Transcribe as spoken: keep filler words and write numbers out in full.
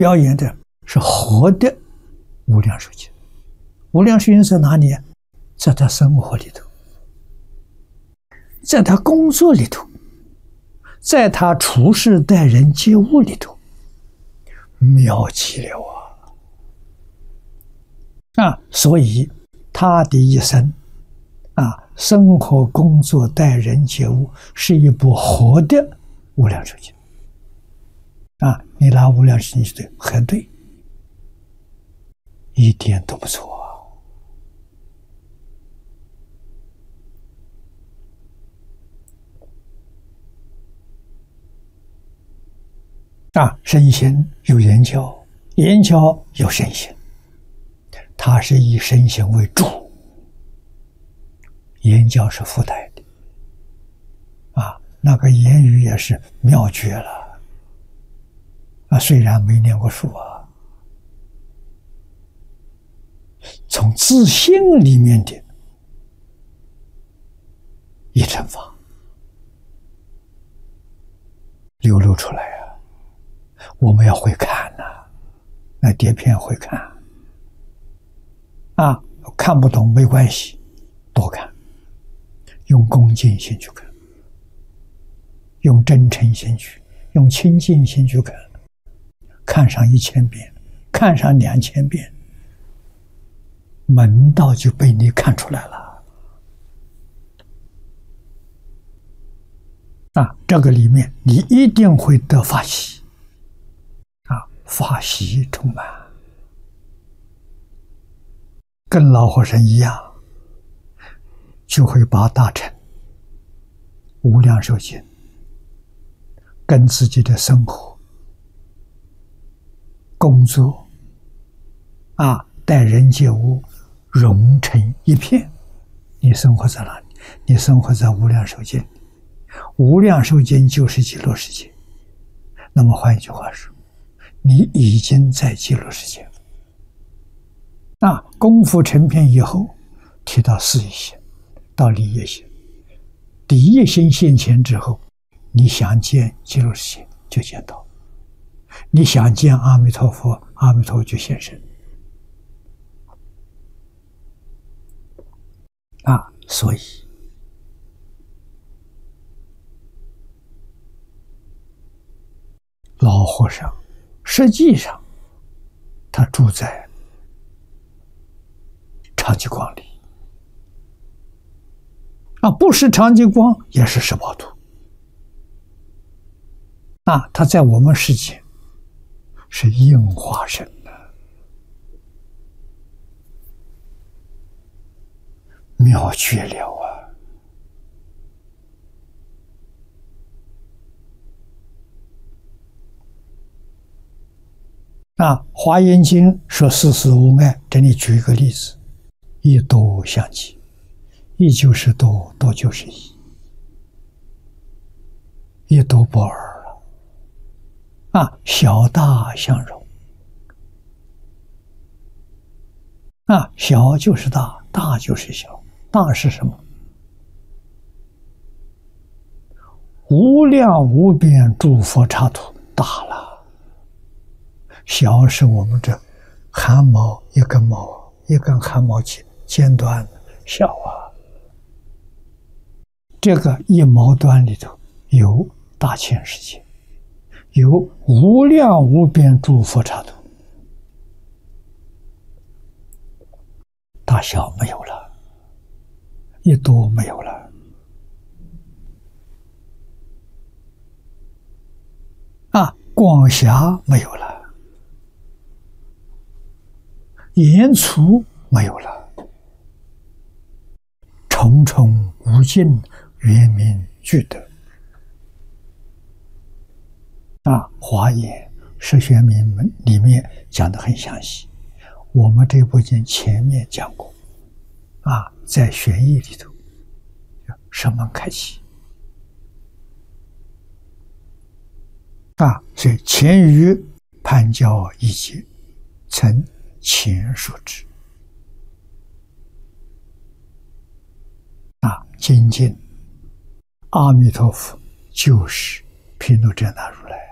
表演的是活的无量寿经。无量寿经在哪里？在他生活里头，在他工作里头，在他处事待人接物里头，妙极了啊！啊，所以他的一生啊，生活、工作、待人接物，是一部活的无量寿经啊！你拿无量寿经去对，很对，一点都不错啊！啊，身心有言教，言教有身心，它是以身心为主，言教是附带的啊。那个言语也是妙绝了啊，虽然没念过书啊，从自性里面的一乘法流露出来啊，我们要会看呐、啊，那碟片会看啊，看不懂没关系，多看，用恭敬心去看，用真诚心去，用清净心去看，看上一千遍，看上两千遍，门道就被你看出来了啊！这个里面你一定会得法喜啊，法喜充满，跟老和尚一样，就会把大乘无量寿经跟自己的生活、工作啊、待人接物融成一片。你生活在哪里？你生活在无量寿经，无量寿经就是极乐世界。那么换一句话说，你已经在极乐世界了。那功夫成片以后，提到四业心，到理业心。第一心现前之后，你想见极乐世界就见到，你想见阿弥陀佛，阿弥陀佛就现身啊！所以老和尚实际上他住在长吉光里啊，不是长吉光也是十八图啊，他在我们世界是应化身的，妙绝了啊！啊，《华严经》说世事无碍，这里举一个例子，一多相即，一就是多，多就是一，一多不二了啊！小大相融啊，小就是大，大就是小，大是什么？无量无边诸佛刹土大了。小是我们这汗毛一根毛，一根汗毛尖尖端小啊。这个一毛端里头有大千世界，有无量无边诸佛刹土，大小没有了，一多没有了啊，广狭没有了，严粗没有了，重重无尽，圆明具德啊！华严十玄明门里面讲得很详细，我们这部经前面讲过啊，在玄义里头声闻开启啊，所以前于判教一节曾前述之啊，精进阿弥陀佛就是毗卢遮那如来。